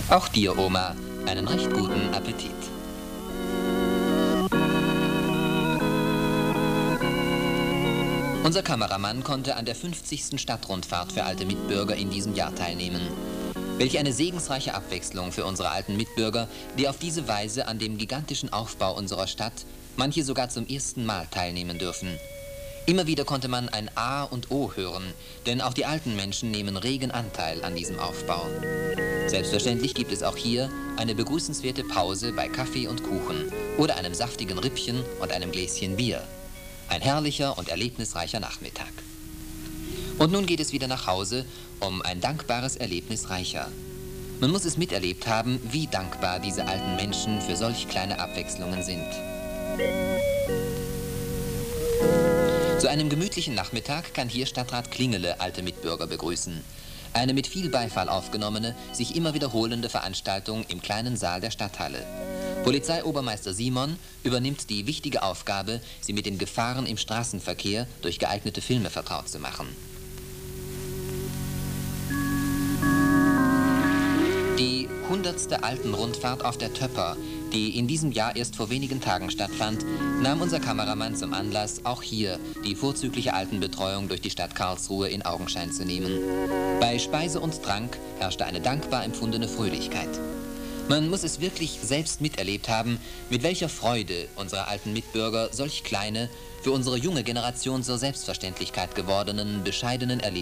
Auch dir, Oma, einen recht guten Appetit. Unser Kameramann konnte an der 50. Stadtrundfahrt für alte Mitbürger in diesem Jahr teilnehmen. Welch eine segensreiche Abwechslung für unsere alten Mitbürger, die auf diese Weise an dem gigantischen Aufbau unserer Stadt, manche sogar zum ersten Mal teilnehmen dürfen. Immer wieder konnte man ein A und O hören, denn auch die alten Menschen nehmen regen Anteil an diesem Aufbau. Selbstverständlich gibt es auch hier eine begrüßenswerte Pause bei Kaffee und Kuchen oder einem saftigen Rippchen und einem Gläschen Bier. Ein herrlicher und erlebnisreicher Nachmittag. Und nun geht es wieder nach Hause, um ein dankbares Erlebnis reicher. Man muss es miterlebt haben, wie dankbar diese alten Menschen für solch kleine Abwechslungen sind. Zu einem gemütlichen Nachmittag kann hier Stadtrat Klingele alte Mitbürger begrüßen. Eine mit viel Beifall aufgenommene, sich immer wiederholende Veranstaltung im kleinen Saal der Stadthalle. Polizeiobermeister Simon übernimmt die wichtige Aufgabe, sie mit den Gefahren im Straßenverkehr durch geeignete Filme vertraut zu machen. Die 100. Alpenrundfahrt auf der Töpper, die in diesem Jahr erst vor wenigen Tagen stattfand, nahm unser Kameramann zum Anlass, auch hier die vorzügliche Altenbetreuung durch die Stadt Karlsruhe in Augenschein zu nehmen. Bei Speise und Trank herrschte eine dankbar empfundene Fröhlichkeit. Man muss es wirklich selbst miterlebt haben, mit welcher Freude unsere alten Mitbürger solch kleine, für unsere junge Generation zur Selbstverständlichkeit gewordenen, bescheidenen Erlebnisse